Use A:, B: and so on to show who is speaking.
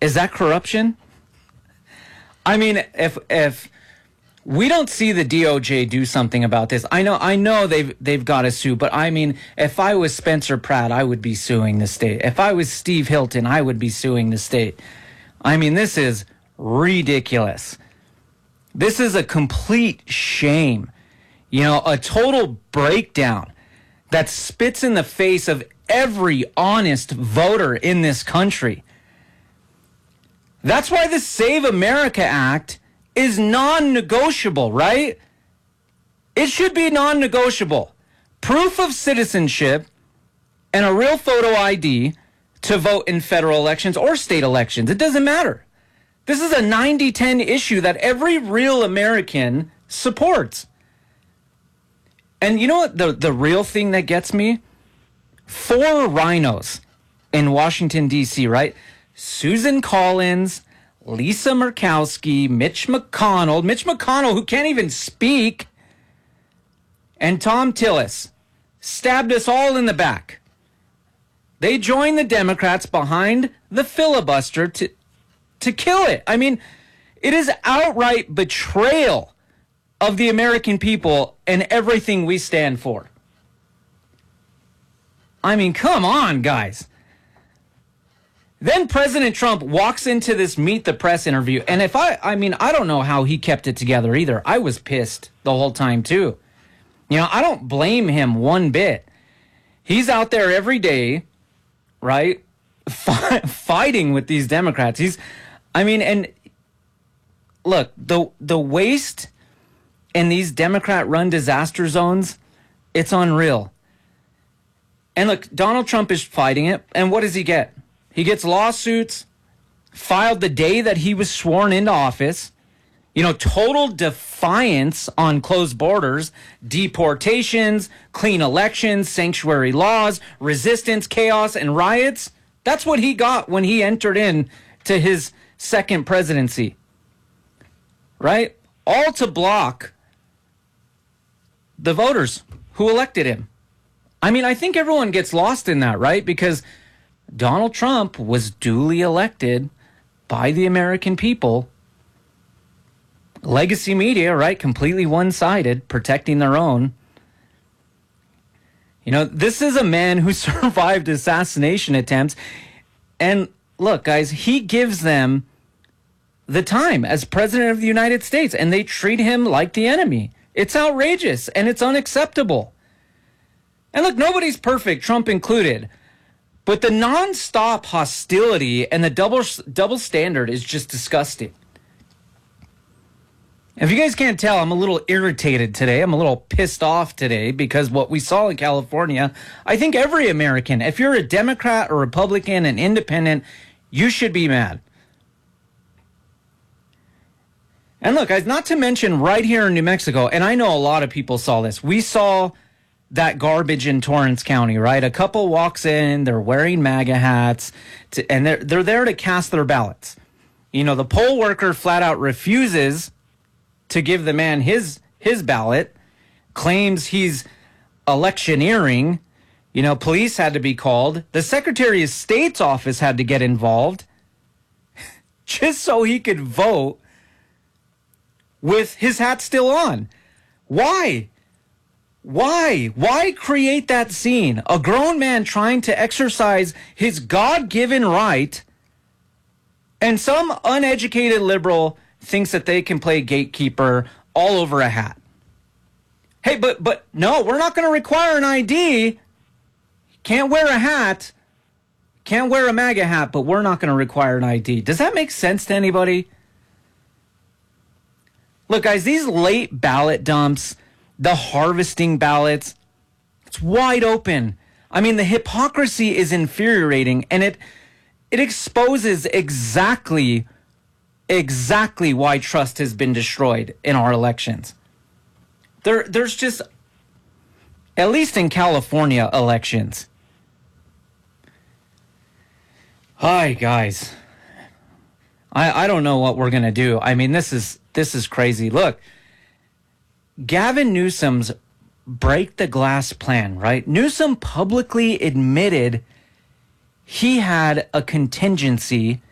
A: Is that corruption? I mean, if we don't see the DOJ do something about this, I know they've got to sue, but I mean, if I was Spencer Pratt, I would be suing the state. If I was Steve Hilton, I would be suing the state. I mean, this is ridiculous. This is a complete shame. A total breakdown that spits in the face of every honest voter in this country. That's why the Save America Act is non-negotiable, right? It should be non-negotiable. Proof of citizenship and a real photo ID to vote in federal elections or state elections. It doesn't matter. This is a 90-10 issue that every real American supports. And you know what the real thing that gets me? 4 rhinos in Washington, D.C., right? Susan Collins, Lisa Murkowski, Mitch McConnell, who can't even speak, and Tom Tillis stabbed us all in the back. They joined the Democrats behind the filibuster to kill it. I mean, it is outright betrayal of the American people and everything we stand for. I mean, come on, guys. Then President Trump walks into this Meet the Press interview. And I don't know how he kept it together either. I was pissed the whole time too. I don't blame him one bit. He's out there every day, right? Fighting with these Democrats. And look, the waste in these Democrat-run disaster zones, it's unreal. And look, Donald Trump is fighting it. And what does he get? He gets lawsuits filed the day that he was sworn into office. Total defiance on closed borders, deportations, clean elections, sanctuary laws, resistance, chaos, and riots. That's what he got when he entered in to his second presidency. Right? All to block the voters who elected him. I mean, I think everyone gets lost in that, right? Because Donald Trump was duly elected by the American people. Legacy media, right? Completely one-sided, protecting their own. This is a man who survived assassination attempts. And look, guys, he gives them the time as president of the United States, and they treat him like the enemy. It's outrageous, and it's unacceptable. And look, nobody's perfect, Trump included. But the nonstop hostility and the double standard is just disgusting. If you guys can't tell, I'm a little irritated today. I'm a little pissed off today because what we saw in California, I think every American, if you're a Democrat or Republican and independent, you should be mad. And look, guys, not to mention right here in New Mexico, and I know a lot of people saw this. We saw that garbage in Torrance County, right? A couple walks in, they're wearing MAGA hats, and they're there to cast their ballots. The poll worker flat out refuses to give the man his ballot, claims he's electioneering. Police had to be called. The Secretary of State's office had to get involved just so he could vote with his hat still on. Why? Why create that scene? A grown man trying to exercise his God-given right, and some uneducated liberal thinks that they can play gatekeeper all over a hat. Hey, but no, we're not going to require an ID. Can't wear a hat. Can't wear a MAGA hat, but we're not going to require an ID. Does that make sense to anybody? Look, guys, these late ballot dumps, the harvesting ballots, it's wide open. I mean, the hypocrisy is infuriating, and it exposes exactly why trust has been destroyed in our elections. There's just, at least in California elections. Hi, guys. I don't know what we're going to do. I mean, this is crazy. Look, Gavin Newsom's break the glass plan, right? Newsom publicly admitted he had a contingency